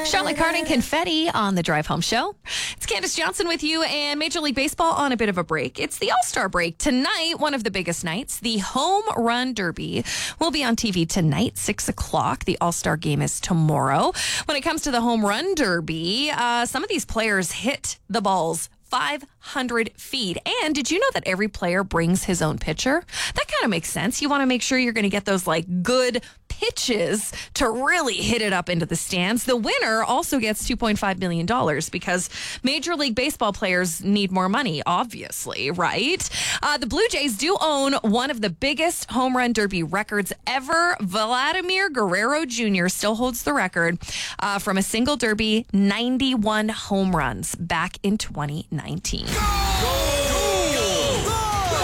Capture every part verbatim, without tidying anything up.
Charlotte Cardin Confetti on the Drive Home Show. It's Candace Johnson with you, and Major League Baseball on a bit of a break. It's the All-Star break. Tonight, one of the biggest nights, the Home Run Derby will be on T V tonight, six o'clock. The All-Star game is tomorrow. When it comes to the Home Run Derby, uh, some of these players hit the balls five hundred feet. And did you know that every player brings his own pitcher? That kind of makes sense. You want to make sure you're going to get those like good pitches to really hit it up into the stands. The winner also gets two point five million dollars because Major League Baseball players need more money, obviously, right? Uh, the Blue Jays do own one of the biggest home run derby records ever. Vladimir Guerrero Junior still holds the record uh, from a single derby, ninety-one home runs back in twenty nineteen. Go! Go! Go!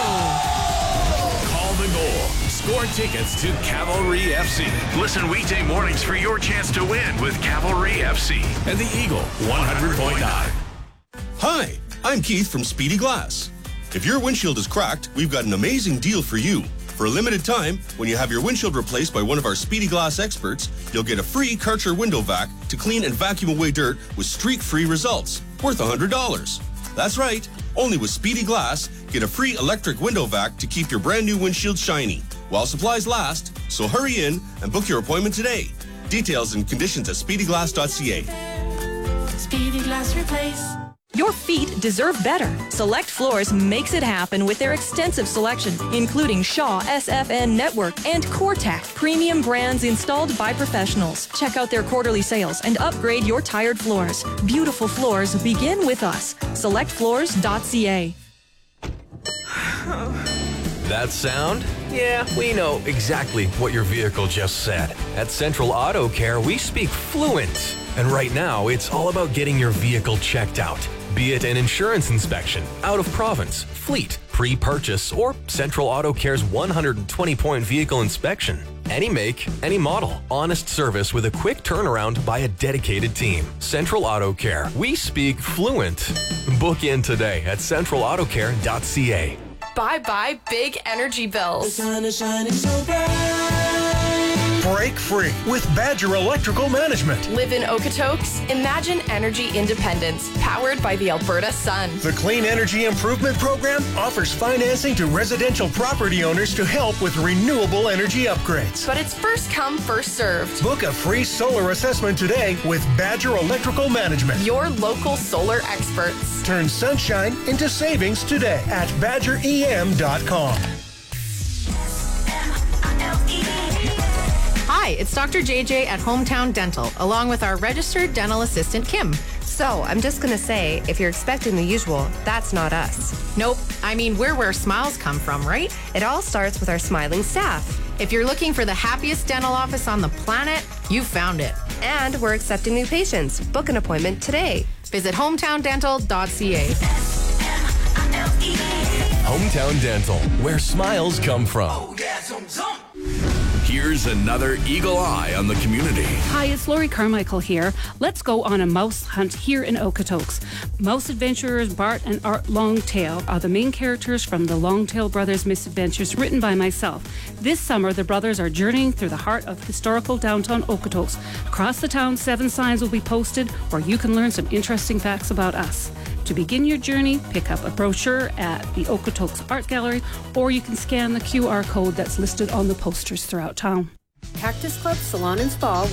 Call the goal. Score tickets to Cavalry F C. Listen weekday mornings for your chance to win with Cavalry F C and the Eagle one hundred point nine. Hi, I'm Keith from Speedy Glass. If your windshield is cracked, we've got an amazing deal for you. For a limited time, when you have your windshield replaced by one of our Speedy Glass experts, you'll get a free Karcher window vac to clean and vacuum away dirt with streak-free results, worth one hundred dollars. That's right, only with Speedy Glass, get a free electric window vac to keep your brand new windshield shiny while supplies last, so hurry in and book your appointment today. Details and conditions at speedy glass dot c a. Speedy Glass Replace. Your feet deserve better. Select Floors makes it happen with their extensive selection, including Shaw, S F N Network, and CoreTech, premium brands installed by professionals. Check out their quarterly sales and upgrade your tired floors. Beautiful floors begin with us. select floors dot c a. That sound? Yeah, we know exactly what your vehicle just said. At Central Auto Care, we speak fluent. And right now, it's all about getting your vehicle checked out. Be it an insurance inspection, out of province, fleet, pre-purchase, or Central Auto Care's one hundred twenty point vehicle inspection. Any make, any model. Honest service with a quick turnaround by a dedicated team. Central Auto Care. We speak fluent. Book in today at central auto care dot c a. Bye-bye big energy bills. The sun is shining so bright. Break free with Badger Electrical Management. Live in Okotoks? Imagine energy independence, powered by the Alberta sun. The Clean Energy Improvement Program offers financing to residential property owners to help with renewable energy upgrades. But it's first come, first served. Book a free solar assessment today with Badger Electrical Management. Your local solar experts. Turn sunshine into savings today at badger e m dot com. Hi, it's Doctor J J at Hometown Dental, along with our registered dental assistant, Kim. So, I'm just going to say, if you're expecting the usual, that's not us. Nope. I mean, we're where smiles come from, right? It all starts with our smiling staff. If you're looking for the happiest dental office on the planet, you found it. And we're accepting new patients. Book an appointment today. Visit hometown dental dot c a. Hometown Dental, where smiles come from. Here's another Eagle Eye on the community. Hi, it's Lori Carmichael here. Let's go on a mouse hunt here in Okotoks. Mouse adventurers Bart and Art Longtail are the main characters from the Longtail Brothers Misadventures, written by myself. This summer, the brothers are journeying through the heart of historical downtown Okotoks. Across the town, seven signs will be posted where you can learn some interesting facts about us. To begin your journey, pick up a brochure at the Okotoks Art Gallery, or you can scan the Q R code that's listed on the posters throughout town. Cactus Club Salon and Spa